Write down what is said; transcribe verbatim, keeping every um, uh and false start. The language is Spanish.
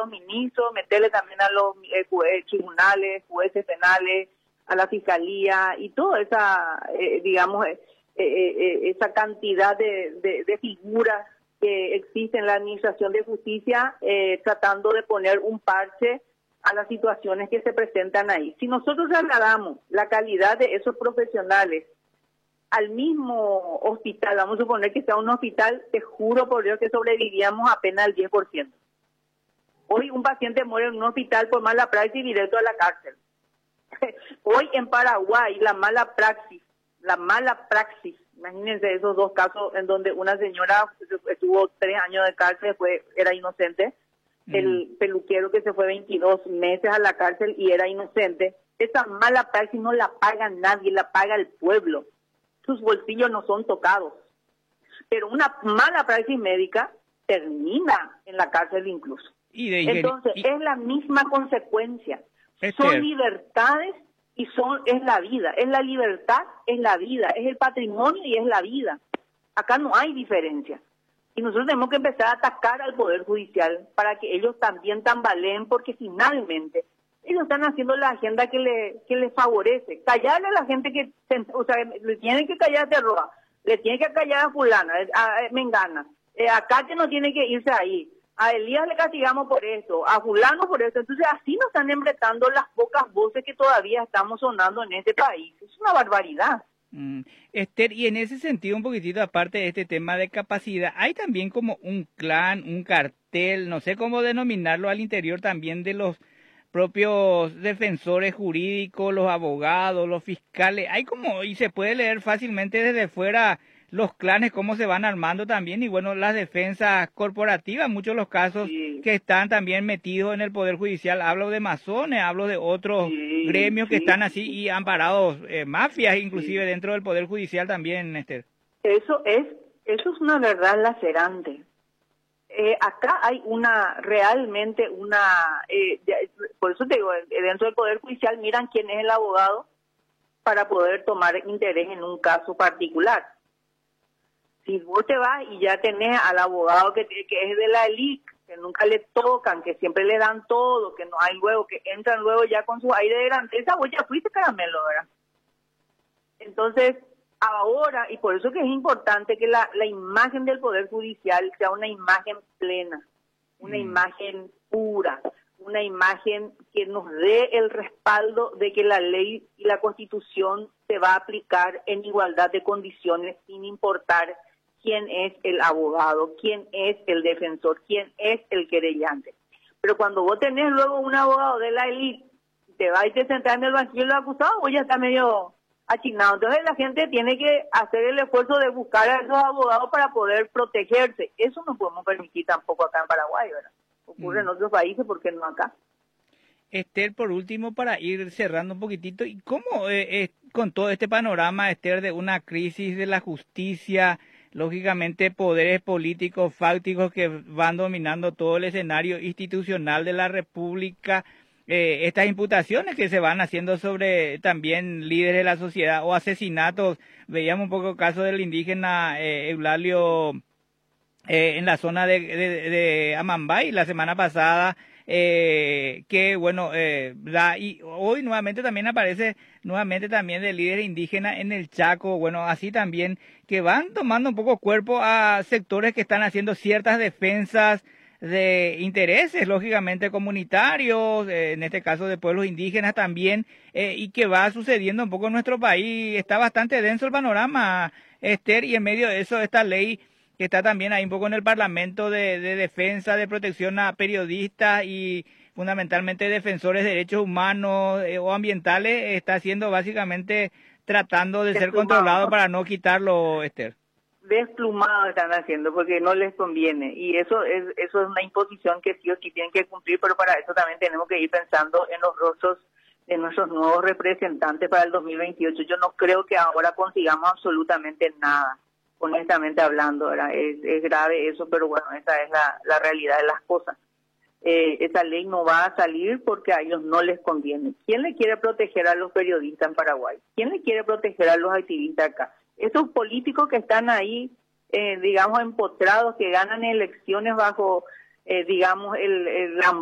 los ministros, meterle también a los eh, jue- tribunales, jueces penales, a la fiscalía y toda esa, eh, digamos, eh, eh, eh, esa cantidad de, de, de figuras que existen en la administración de justicia, eh, tratando de poner un parche a las situaciones que se presentan ahí. Si nosotros trasladamos la calidad de esos profesionales al mismo hospital, vamos a suponer que sea un hospital, te juro por Dios que sobreviviríamos apenas al diez por ciento. Hoy un paciente muere en un hospital por mala praxis y directo a la cárcel. Hoy en Paraguay la mala praxis, la mala praxis, imagínense esos dos casos en donde una señora estuvo tres años de cárcel, después era inocente, mm. el peluquero que se fue veintidós meses a la cárcel y era inocente. Esa mala praxis no la paga nadie, la paga el pueblo. Sus bolsillos no son tocados. Pero una mala praxis médica termina en la cárcel incluso. Y de, Entonces, y, es la misma consecuencia. Esther. Son libertades y son es la vida. Es la libertad, es la vida. Es el patrimonio y es la vida. Acá no hay diferencia. Y nosotros tenemos que empezar a atacar al Poder Judicial para que ellos también tambaleen, porque finalmente ellos están haciendo la agenda que le que les favorece. Callarle a la gente que, o sea, le tienen que callar a Terroa, le tienen que callar a fulana, a, a Mengana, eh, a Katia no tiene que irse ahí, a Elías le castigamos por esto, a fulano por esto. Entonces así nos están embretando las pocas voces que todavía estamos sonando en este país. Es una barbaridad. Mm. Esther, y en ese sentido, un poquitito aparte de este tema de capacidad, hay también como un clan, un cartel, no sé cómo denominarlo al interior también de los propios defensores jurídicos, los abogados, los fiscales. Hay como, y se puede leer fácilmente desde fuera los clanes, cómo se van armando también, y bueno, las defensas corporativas, muchos de los casos Sí. que están también metidos en el Poder Judicial. Hablo de masones, hablo de otros Sí, gremios que sí. están así y amparados, eh, mafias inclusive sí. dentro del Poder Judicial también, Esther. Eso es, eso es una verdad lacerante. Eh, acá hay una, realmente una, eh, por eso te digo, dentro del Poder Judicial miran quién es el abogado para poder tomar interés en un caso particular. Si vos te vas y ya tenés al abogado que, que es de la élite, que nunca le tocan, que siempre le dan todo, que no hay luego, que entran luego ya con su aire de grandeza, vos ya fuiste caramelo, ¿verdad? Entonces, ahora, y por eso que es importante que la, la imagen del Poder Judicial sea una imagen plena, una mm. imagen pura, una imagen que nos dé el respaldo de que la ley y la Constitución se va a aplicar en igualdad de condiciones sin importar quién es el abogado, quién es el defensor, quién es el querellante. Pero cuando vos tenés luego un abogado de la élite, te vas y te sentás en el banquillo de los acusados, vos ya está medio achinado. Entonces la gente tiene que hacer el esfuerzo de buscar a esos abogados para poder protegerse. Eso no podemos permitir tampoco acá en Paraguay, ¿verdad? Ocurre mm. en otros países, ¿por qué no acá? Esther, por último, para ir cerrando un poquitito, ¿y cómo eh, eh, con todo este panorama, Esther, de una crisis de la justicia, lógicamente poderes políticos fácticos que van dominando todo el escenario institucional de la República, eh, estas imputaciones que se van haciendo sobre también líderes de la sociedad o asesinatos? Veíamos un poco el caso del indígena eh, Eulalio eh, en la zona de, de, de Amambay la semana pasada, eh, que bueno, eh, la, y hoy nuevamente también aparece nuevamente también de líder indígena en el Chaco, bueno, así también que van tomando un poco cuerpo a sectores que están haciendo ciertas defensas de intereses, lógicamente comunitarios, eh, en este caso de pueblos indígenas también, eh, y que va sucediendo un poco en nuestro país. Está bastante denso el panorama, Esther, y en medio de eso esta ley que está también ahí un poco en el Parlamento de, de defensa, de protección a periodistas y fundamentalmente defensores de derechos humanos eh, o ambientales, está siendo básicamente tratando de ser controlado para no quitarlo, Esther. Desplumado están haciendo porque no les conviene, y eso es eso es una imposición que sí o sí tienen que cumplir, pero para eso también tenemos que ir pensando en los rostros de nuestros nuevos representantes para el dos mil veintiocho. Yo no creo que ahora consigamos absolutamente nada, honestamente hablando, ¿verdad? Es, es grave eso, pero bueno, esa es la, la realidad de las cosas. Eh, esa ley no va a salir porque a ellos no les conviene. ¿Quién le quiere proteger a los periodistas en Paraguay? ¿Quién le quiere proteger a los activistas acá? Esos políticos que están ahí, eh, digamos, empotrados, que ganan elecciones bajo, eh, digamos, el, el